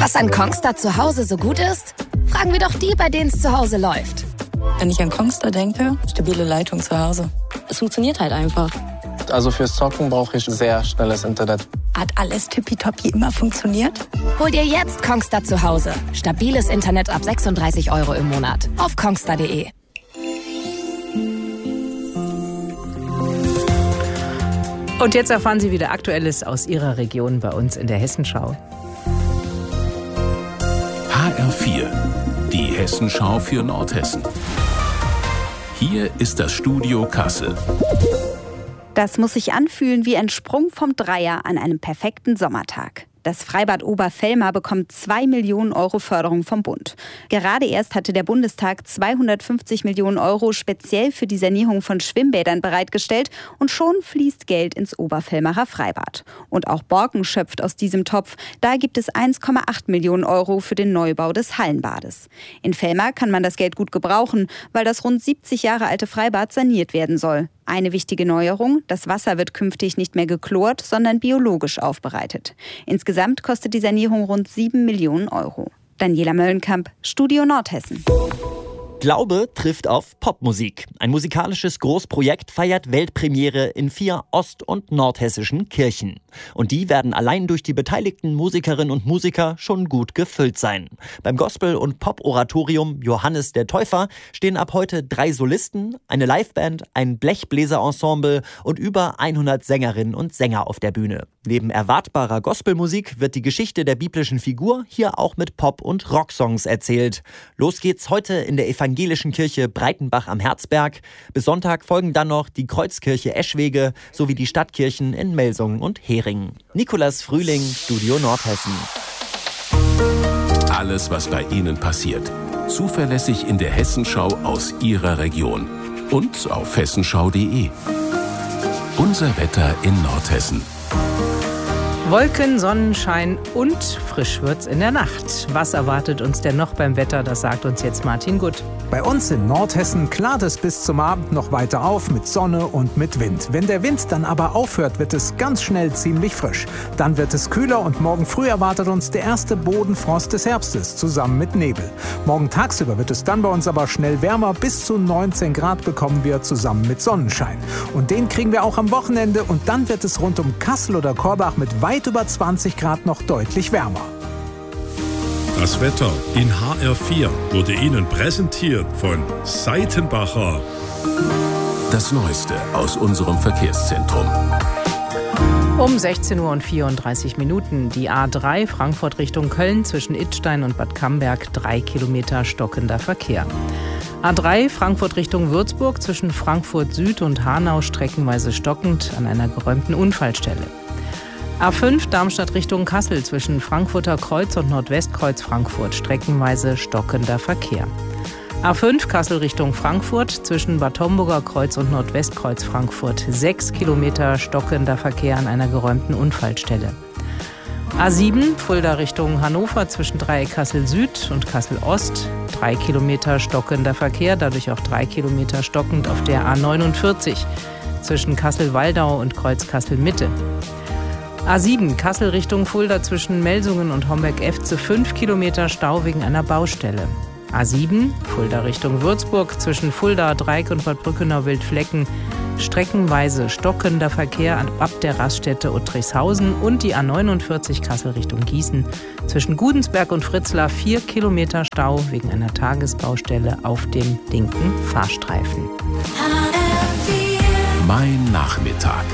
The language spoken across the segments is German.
Was an Kongstar zu Hause so gut ist? Fragen wir doch die, bei denen es zu Hause läuft. Wenn ich an Kongstar denke, stabile Leitung zu Hause. Es funktioniert halt einfach. Also fürs Zocken brauche ich sehr schnelles Internet. Hat alles tippitoppi immer funktioniert? Hol dir jetzt Kongstar zu Hause. Stabiles Internet ab 36 € im Monat. Auf kongstar.de. Und jetzt erfahren Sie wieder Aktuelles aus Ihrer Region bei uns in der Hessenschau. HR4, die Hessenschau für Nordhessen. Hier ist das Studio Kassel. Das muss sich anfühlen wie ein Sprung vom Dreier an einem perfekten Sommertag. Das Freibad Oberfellmar bekommt 2 Millionen € Förderung vom Bund. Gerade erst hatte der Bundestag 250 Millionen € speziell für die Sanierung von Schwimmbädern bereitgestellt und schon fließt Geld ins Oberfellmarer Freibad. Und auch Borken schöpft aus diesem Topf. Da gibt es 1,8 Millionen € für den Neubau des Hallenbades. In Fellmar kann man das Geld gut gebrauchen, weil das rund 70 Jahre alte Freibad saniert werden soll. Eine wichtige Neuerung: Das Wasser wird künftig nicht mehr geklort, sondern biologisch aufbereitet. Insgesamt kostet die Sanierung rund 7 Millionen €. Daniela Möllenkamp, Studio Nordhessen. Glaube trifft auf Popmusik. Ein musikalisches Großprojekt feiert Weltpremiere in 4 ost- und nordhessischen Kirchen. Und die werden allein durch die beteiligten Musikerinnen und Musiker schon gut gefüllt sein. Beim Gospel- und Pop-Oratorium Johannes der Täufer stehen ab heute 3 Solisten, eine Liveband, ein Blechbläserensemble und über 100 Sängerinnen und Sänger auf der Bühne. Neben erwartbarer Gospelmusik wird die Geschichte der biblischen Figur hier auch mit Pop- und Rocksongs erzählt. Los geht's heute in der Evangelischen Kirche Breitenbach am Herzberg. Bis Sonntag folgen dann noch die Kreuzkirche Eschwege sowie die Stadtkirchen in Melsungen und Heringen. Nikolas Frühling, Studio Nordhessen. Alles, was bei Ihnen passiert. Zuverlässig in der Hessenschau aus Ihrer Region. Und auf hessenschau.de. Unser Wetter in Nordhessen. Wolken, Sonnenschein und frisch wird's in der Nacht. Was erwartet uns denn noch beim Wetter? Das sagt uns jetzt Martin Gutt. Bei uns in Nordhessen klart es bis zum Abend noch weiter auf mit Sonne und mit Wind. Wenn der Wind dann aber aufhört, wird es ganz schnell ziemlich frisch. Dann wird es kühler und morgen früh erwartet uns der erste Bodenfrost des Herbstes zusammen mit Nebel. Morgen tagsüber wird es dann bei uns aber schnell wärmer. Bis zu 19 Grad bekommen wir zusammen mit Sonnenschein. Und den kriegen wir auch am Wochenende. Und dann wird es rund um Kassel oder Korbach mit weit über 20 Grad noch deutlich wärmer. Das Wetter in HR4 wurde Ihnen präsentiert von Seitenbacher. Das Neueste aus unserem Verkehrszentrum. Um 16:34 Uhr. Die A3 Frankfurt Richtung Köln zwischen Idstein und Bad Camberg 3 Kilometer stockender Verkehr. A3 Frankfurt Richtung Würzburg zwischen Frankfurt Süd und Hanau streckenweise stockend an einer geräumten Unfallstelle. A5 Darmstadt Richtung Kassel zwischen Frankfurter Kreuz und Nordwestkreuz Frankfurt streckenweise stockender Verkehr. A5 Kassel Richtung Frankfurt zwischen Bad Homburger Kreuz und Nordwestkreuz Frankfurt 6 Kilometer stockender Verkehr an einer geräumten Unfallstelle. A7 Fulda Richtung Hannover zwischen Dreieck Kassel Süd und Kassel Ost 3 Kilometer stockender Verkehr, dadurch auch 3 Kilometer stockend auf der A49 zwischen Kassel-Waldau und Kreuz Kassel Mitte. A7 Kassel Richtung Fulda zwischen Melsungen und Homberg-Efze 5 Kilometer Stau wegen einer Baustelle. A7 Fulda Richtung Würzburg zwischen Fulda, Dreieck und Bad Brückenau-Wildflecken streckenweise stockender Verkehr ab der Raststätte Uttrichshausen und die A49 Kassel Richtung Gießen zwischen Gudensberg und Fritzlar 4 Kilometer Stau wegen einer Tagesbaustelle auf dem linken Fahrstreifen. Mein Nachmittag.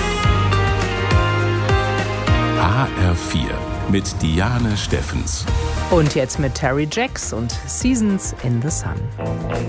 HR4 mit Diane Steffens. Und jetzt mit Terry Jacks und Seasons in the Sun.